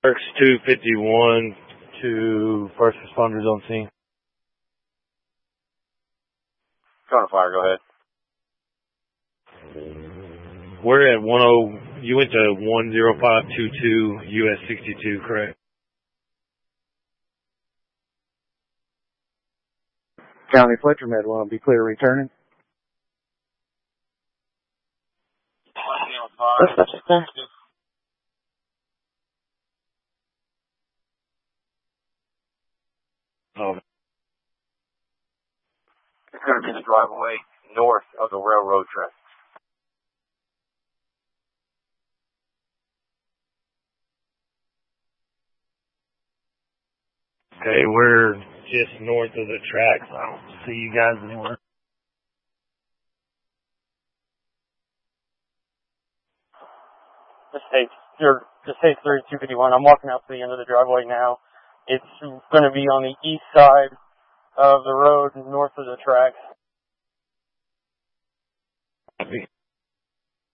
Works 251 to first responders on scene. Cone fire, go ahead. We're at 10, you went to 10522 US 62, correct? County Fletcher Med, want to be clear returning? 105. Oh. It's going to be the driveway north of the railroad track. Okay, we're just north of the tracks. I don't see you guys anywhere. Just take 3251. I'm walking out to the end of the driveway now. It's going to be on the east side of the road, north of the tracks.